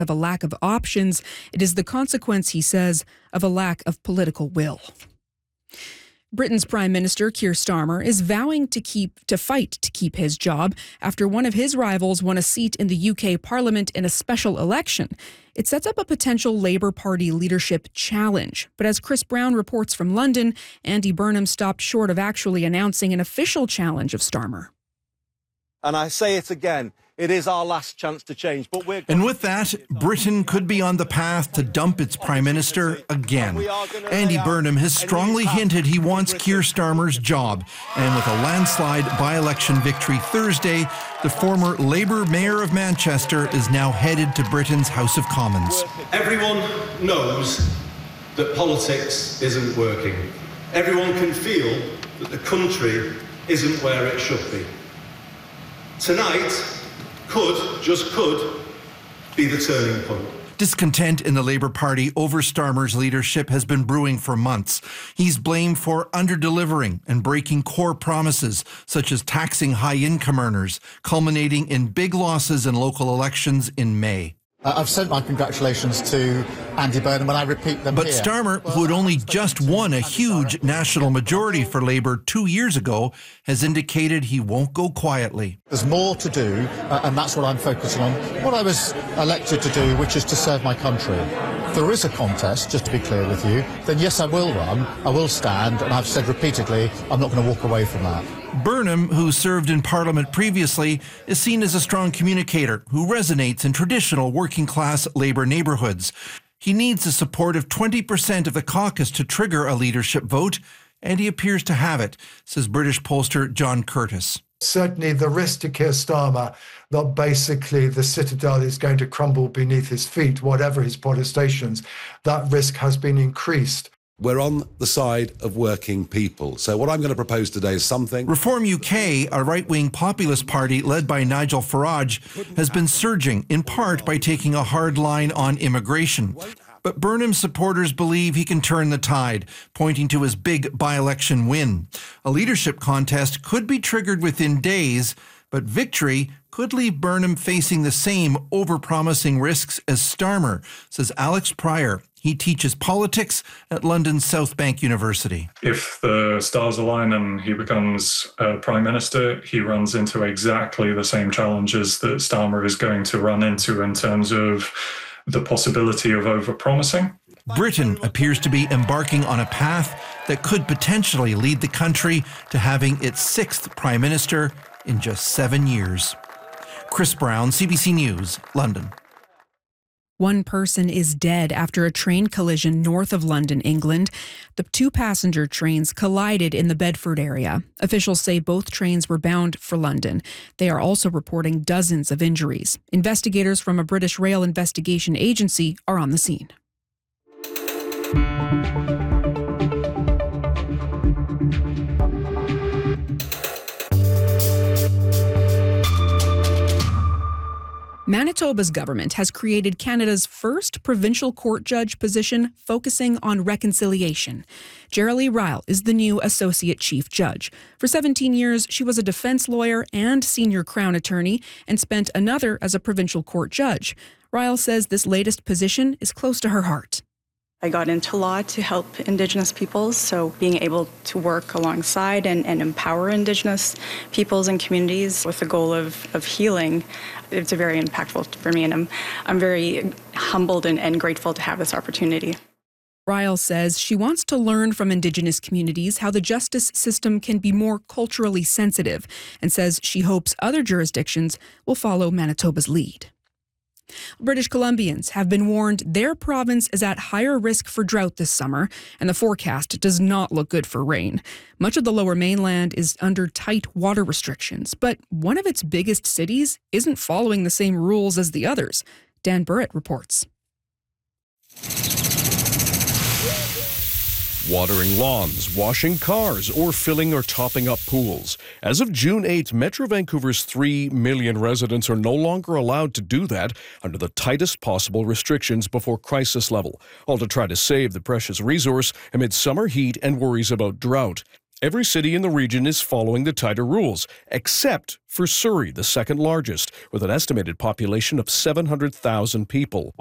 of a lack of options. It is the consequence, he says, of a lack of political will. Britain's Prime Minister Keir Starmer is vowing to fight to keep his job after one of his rivals won a seat in the UK Parliament in a special election. It sets up a potential Labour Party leadership challenge. But as Chris Brown reports from London, Andy Burnham stopped short of actually announcing an official challenge of Starmer. And I say it again, it is our last chance to change. And with that, Britain could be on the path to dump its Prime Minister again. Andy Burnham has strongly hinted he wants Keir Starmer's job. And with a landslide by-election victory Thursday, the former Labour Mayor of Manchester is now headed to Britain's House of Commons. Everyone knows that politics isn't working. Everyone can feel that the country isn't where it should be. Tonight just could be the turning point. Discontent in the Labour Party over Starmer's leadership has been brewing for months. He's blamed for under-delivering and breaking core promises, such as taxing high-income earners, culminating in big losses in local elections in May. I've sent my congratulations to Andy Burnham, and I repeat them But here. Starmer, who had only just won a huge national majority for Labour 2 years ago, has indicated he won't go quietly. There's more to do, and that's what I'm focusing on. What I was elected to do, which is to serve my country. If there is a contest, just to be clear with you, then yes, I will run, I will stand, and I've said repeatedly, I'm not going to walk away from that. Burnham, who served in Parliament previously, is seen as a strong communicator who resonates in traditional working-class Labour neighbourhoods. He needs the support of 20% of the caucus to trigger a leadership vote, and he appears to have it, says British pollster John Curtis. Certainly the risk to Keir Starmer that basically the citadel is going to crumble beneath his feet, whatever his protestations, that risk has been increased. We're on the side of working people. So what I'm going to propose today is something. Reform UK, a right-wing populist party led by Nigel Farage, has been surging, in part by taking a hard line on immigration. But Burnham's supporters believe he can turn the tide, pointing to his big by-election win. A leadership contest could be triggered within days, but victory could leave Burnham facing the same over-promising risks as Starmer, says Alex Pryor. He teaches politics at London's South Bank University. If the stars align and he becomes Prime Minister, he runs into exactly the same challenges that Starmer is going to run into in terms of the possibility of over-promising. Britain appears to be embarking on a path that could potentially lead the country to having its sixth Prime Minister in just 7 years. Chris Brown, CBC News, London. One person is dead after a train collision north of London, England. The two passenger trains collided in the Bedford area. Officials say both trains were bound for London. They are also reporting dozens of injuries. Investigators from a British rail investigation agency are on the scene. Manitoba's government has created Canada's first provincial court judge position focusing on reconciliation. Jerilee Ryle is the new associate chief judge. For 17 years, she was a defense lawyer and senior Crown attorney and spent another as a provincial court judge. Ryle says this latest position is close to her heart. I got into law to help Indigenous peoples, so being able to work alongside and empower Indigenous peoples and communities with the goal of healing, it's very impactful for me, and I'm very humbled and grateful to have this opportunity. Ryle says she wants to learn from Indigenous communities how the justice system can be more culturally sensitive, and says she hopes other jurisdictions will follow Manitoba's lead. British Columbians have been warned their province is at higher risk for drought this summer, and the forecast does not look good for rain. Much of the lower mainland is under tight water restrictions, but one of its biggest cities isn't following the same rules as the others. Dan Burrett reports. Watering lawns, washing cars, or filling or topping up pools. As of June 8, Metro Vancouver's 3 million residents are no longer allowed to do that under the tightest possible restrictions before crisis level, all to try to save the precious resource amid summer heat and worries about drought. Every city in the region is following the tighter rules, except for Surrey, the second largest, with an estimated population of 700,000 people.